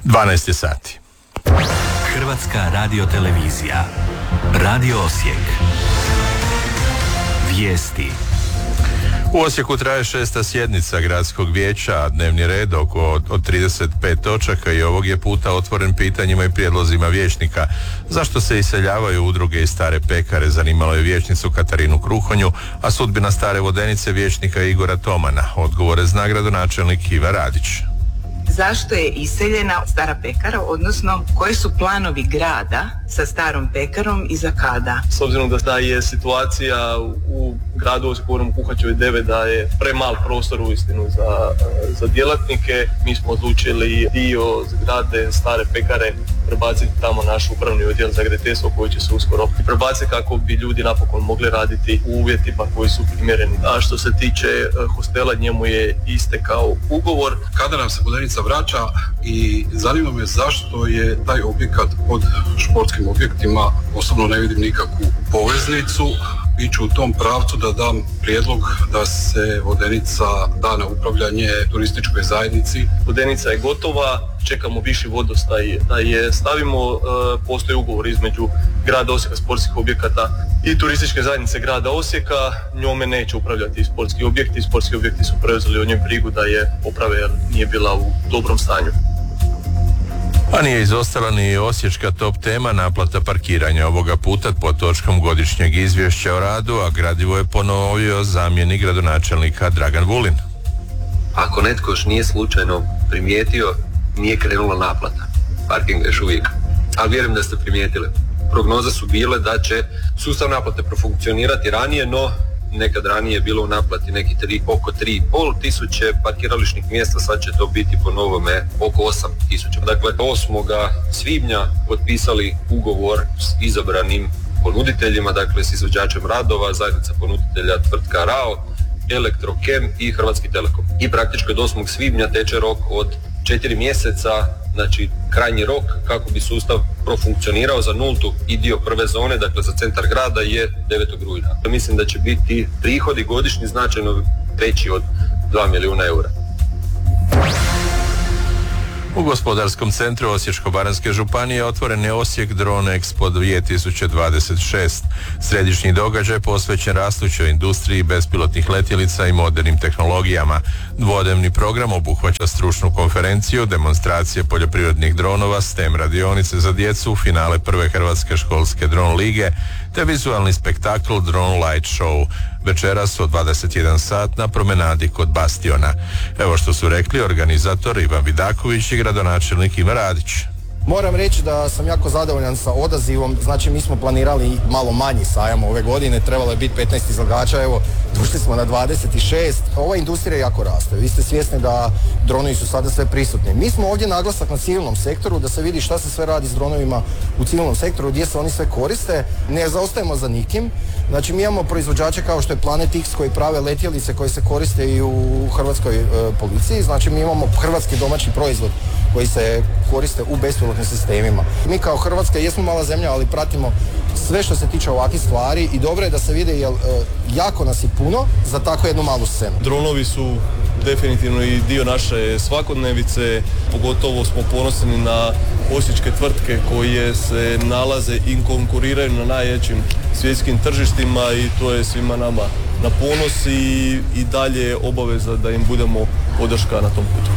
12 sati. Hrvatska radiotelevizija. Radio Osijek. Vijesti. U Osijeku traje 6. sjednica gradskog vijeća, a dnevni red od 35 točaka i ovog je puta otvoren pitanjima i prijedlozima vijećnika. Zašto se iseljavaju udruge i stare pekare, zanimalo je vijećnicu Katarinu Kruhonju, a sudbina stare vodenice vijećnika Igora Tomana. Odgovore zna gradonačelnik Ivan Radić. Zašto je iseljena stara pekara, odnosno koji su planovi grada sa starom pekarom i za kada? S obzirom da je situacija u gradu Osijeku, u Kuhaćevoj 9, da je premal prostor uistinu za djelatnike, mi smo odlučili dio zgrade stare pekare prebaciti tamo naš upravni odjel za graditeljstvo koji će se uskoro prebaciti kako bi ljudi napokon mogli raditi u uvjetima koji su primjereni. A što se tiče hostela, njemu je istekao ugovor. Kada nam se vodenica vraća i zanima me zašto je taj objekat pod športskim objektima, osobno ne vidim nikakvu poveznicu. Iću u tom pravcu da dam prijedlog da se vodenica da na upravljanje turističkoj zajednici. Vodenica je gotova, čekamo viši vodostaj da je stavimo, postoji ugovor između grada Osijeka, sportskih objekata i turističke zajednice grada Osijeka. Njome neće upravljati sportski objekti su preuzeli od nje brigu da je poprave jer nije bila u dobrom stanju. A nije izostala ni osječka top tema, naplata parkiranja, ovoga puta pod točkom godišnjeg izvješća o radu, a gradivo je ponovio zamjenik gradonačelnika Dragan Vulin. Ako netko još nije slučajno primijetio, nije krenula naplata parkinga još uvijek, ali vjerujem da ste primijetili. Prognoze su bile da će sustav naplate profunkcionirati ranije, no nekad ranije je bilo u naplati neki oko 3,5 tisuće parkirališnih mjesta, sad će to biti po novome oko 8 tisuća. Dakle, 8. svibnja potpisali ugovor s izabranim ponuditeljima, dakle s izvođačem radova, zajednica ponuditelja tvrtka RAO, Elektrokem i Hrvatski Telekom. I praktički od 8. svibnja teče rok od 4 mjeseca, znači krajnji rok kako bi sustav profunkcionirao za nultu i dio prve zone, dakle za centar grada je 9. rujna. Mislim da će biti prihodi godišnji značajno veći od 2 milijuna eura. U gospodarskom centru Osječko-baranjske županije otvoren je Osijek Drone Expo 2026. Središnji događaj posvećen rastućoj industriji bespilotnih letjelica i modernim tehnologijama. Dvodnevni program obuhvaća stručnu konferenciju, demonstracije poljoprivrednih dronova, STEM radionice za djecu, finale prve hrvatske školske dron lige, te vizualni spektakl Drone Light Show. Večeras od 21 sat na promenadi kod Bastiona. Evo što su rekli organizator Ivan Vidaković i gradonačelnik Ivan Radić. Moram reći da sam jako zadovoljan sa odazivom, znači mi smo planirali malo manji sajam ove godine, trebalo je biti 15 izlagača, evo došli smo na 26. Ova industrija jako raste, vi ste svjesni da dronovi su sada sve prisutni. Mi smo ovdje naglasak na civilnom sektoru, da se vidi šta se sve radi s dronovima u civilnom sektoru, gdje se oni sve koriste, ne zaostajemo za nikim. Znači mi imamo proizvođače kao što je Planet X koji prave letjelice koje se koriste i u hrvatskoj policiji, znači mi imamo hrvatski domaći proizvod koji se koriste u bespilotnim sistemima. Mi kao Hrvatska jesmo mala zemlja, ali pratimo sve što se tiče ovakvih stvari i dobro je da se vide jer jako nas je puno za tako jednu malu scenu. Dronovi su definitivno i dio naše svakodnevice, pogotovo smo ponosni na osječke tvrtke koje se nalaze i konkuriraju na najvećim svjetskim tržištima i to je svima nama na ponos i dalje je obaveza da im budemo podrška na tom putu.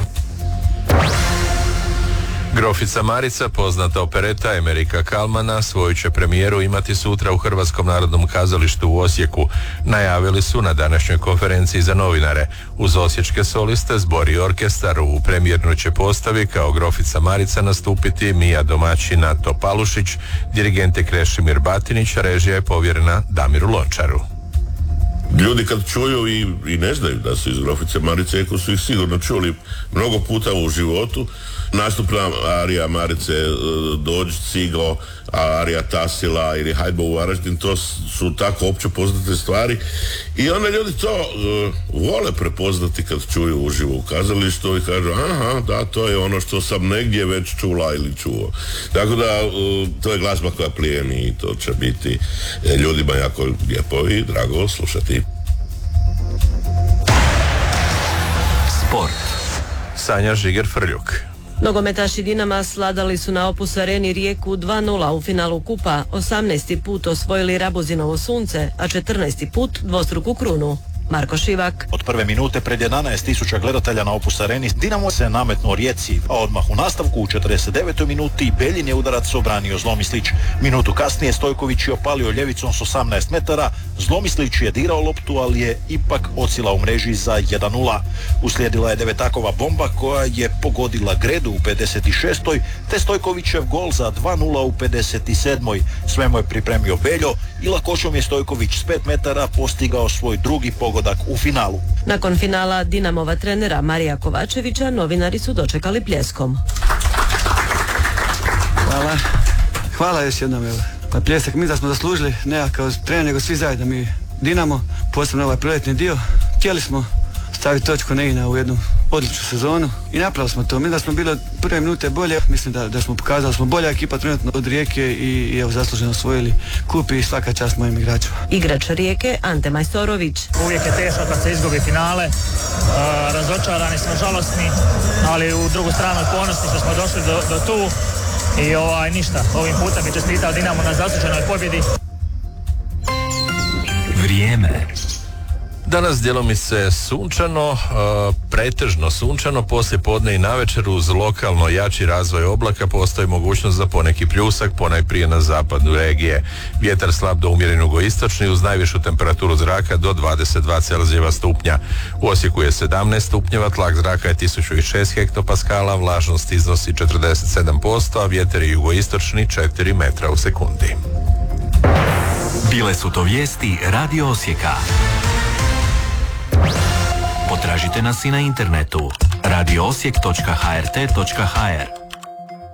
Grofica Marica, poznata opereta Emerika Kalmana, svoju će premijeru imati sutra u Hrvatskom narodnom kazalištu u Osijeku. Najavili su na današnjoj konferenciji za novinare. Uz osječke soliste, zbor i orkestar u premijernoj će postavi kao Grofica Marica nastupiti Mija Domaćina Topalušić, dirigent je Krešimir Batinić, a režija je povjerena Damiru Lončaru. Ljudi kad čuju i ne znaju da su iz Grofice Marice, iako su ih sigurno čuli mnogo puta u životu, nastupna arija Marice Dođi Cigo, arija Tasila ili Hajdbo u Varaždin, to su tako opće poznate stvari i onda ljudi to vole prepoznati kad čuju uživo u kazalištu i kažu aha, da, to je ono što sam negdje već čula ili čuo. Tako da to je glazba koja plijeni i to će biti ljudima jako lijepo i drago slušati. Sport. Sanja Žiger Frljuk. Nogometaši Dinama sladali su na Opus Areni Rijeku 2:0 u finalu kupa, 18. put osvojili Rabuzinovo sunce, a 14. put dvostruku krunu. Marko Šivak. Od prve minute pred 11.000 gledatelja na Opus Areni Dinamo se nametnuo Rijeci, a odmah u nastavku u 49. minuti Beljin je udarac obranio Zlomislić. Minutu kasnije Stojković je opalio ljevicom s 18 metara, Zlomislić je dirao loptu, ali je ipak ocila u mreži za 1:0. Uslijedila je devetakova bomba koja je pogodila Gredu u 56. te Stojkovićev gol za 2:0 u 57. Sve mu je pripremio Beljo i lakoćom je Stojković s 5 metara postigao svoj drugi pogodak u finalu. Nakon finala Dinamova trenera Marija Kovačevića novinari su dočekali pljeskom. Hvala još jednom. Pa pljesak mi da smo zaslužili, ne ja kao trener, nego svi zajedno mi Dinamo, posebno ovaj proletni dio. Htjeli smo staviti točku na i na u jednu odličnu sezonu i napravili smo to. Mi da smo bili od prve minute bolje, mislim da smo pokazali, smo bolja ekipa trenutno od Rijeke i evo zasluženo osvojili kup i svaka čast mojim igračima. Igrač Rijeke Ante Majstorović. Uvijek je teško kad se izgubi finale, razočarani smo, žalosni, ali u drugu stranu ponosni što smo došli do tu i ništa, ovim putem bi čestitao Dinamo na zasluženoj pobjedi. Vrijeme. Danas djelomice sunčano, pretežno sunčano, poslije podne i navečer uz lokalno jači razvoj oblaka postoji mogućnost za poneki pljusak, ponajprije na zapadu regije. Vjetar slab do umjeren jugoistočni uz najvišu temperaturu zraka do 22 Celzijeva stupnja. U Osijeku je 17 stupnjeva, tlak zraka je 1006 hektopaskala, vlažnost iznosi 47%, a vjetar je jugoistočni 4 metra u sekundi. Bile su to vijesti Radio Osijeka. Potražite nas i na internetu radioosijek.hrt.hr.